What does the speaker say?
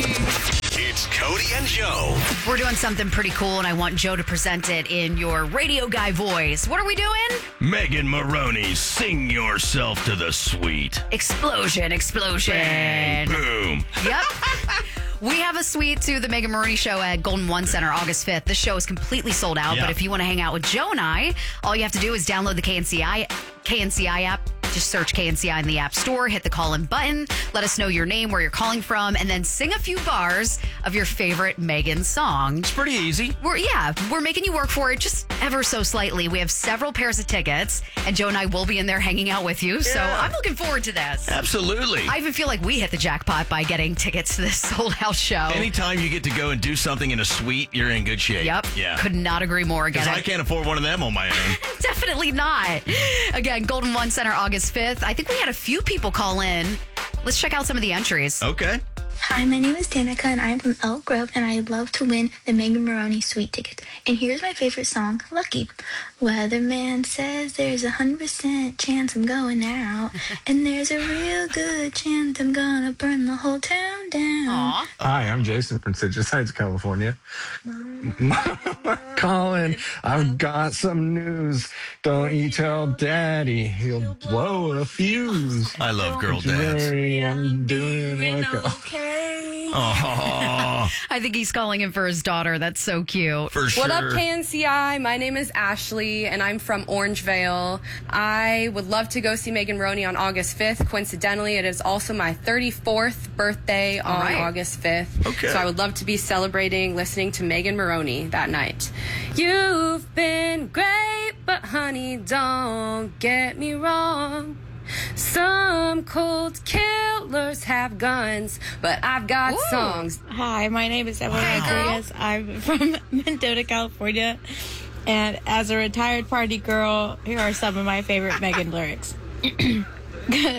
It's Cody and Joe. We're doing something pretty cool, and I want Joe to present it in your radio guy voice. What are we doing? Megan Maroney, sing yourself to the sweet. Explosion. Bang, boom. Yep. We have a suite to the Megan Maroney Show at Golden One Center August 5th. This show is completely sold out, Yeah. but if you want to hang out with Joe and I, all you have to do is download the KNCI app. Just search KNCI in the App Store, hit the call-in button, let us know your name, where you're calling from, and then sing a few bars of your favorite Megan song. It's pretty easy. We're making you work for it just ever so slightly. We have several pairs of tickets, and Joe and I will be in there hanging out with you, so I'm looking forward to this. Absolutely. I even feel like we hit the jackpot by getting tickets to this sold-out show. Anytime you get to go and do something in a suite, you're in good shape. Yep. Yeah. Could not agree more. Again, Because I can't afford one of them on my own. Definitely not. Again, Golden One Center, August 5th. I think we had a few people call in. Let's check out some of the entries. Okay. Hi, my name is Danica, and I'm from Elk Grove, and I'd love to win the Megan Maroney Sweet Ticket. And here's my favorite song, Lucky. Weatherman says there's 100% chance I'm going out, and there's a real good chance I'm gonna burn the whole town down. Aw. Hi, I'm Jason from Citrus Heights, California. Colin, I've got some news. Don't you tell Daddy, he'll blow a fuse. I love girl dads. I'm doing like a... Oh, I think he's calling in for his daughter. That's so cute. for sure. What up, KNCI? My name is Ashley, and I'm from Orangevale. I would love to go see Megan Maroney on August 5th. Coincidentally, it is also my 34th birthday on right. August 5th. Okay. So I would love to be celebrating listening to Megan Maroney that night. You've been great, but honey, don't get me wrong. Some cold killers have guns, but I've got songs. Hi, my name is Emma Rodriguez. I'm from Mendota, California. And as a retired party girl, here are some of my favorite Megan lyrics.